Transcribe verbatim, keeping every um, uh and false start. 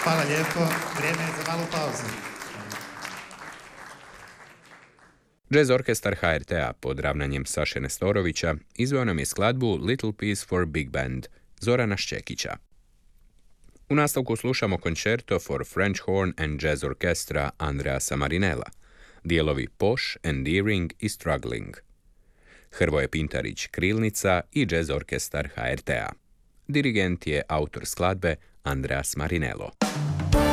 Hvala lijepo. Vrijeme je za malu pauzu. Jazz orkestar H R T-a pod ravnanjem Saše Nestorovića izveo nam je skladbu Little Piece for Big Band Zorana Šćekića. U nastavku slušamo Concerto for French Horn and Jazz Orchestra Andreasa Marinella, dijelovi Posh, Endearing i Struggling. Hrvoje Pintarić Krilnica i Jazz orkestar H R T-a. Dirigent je autor skladbe Andreas Marinello.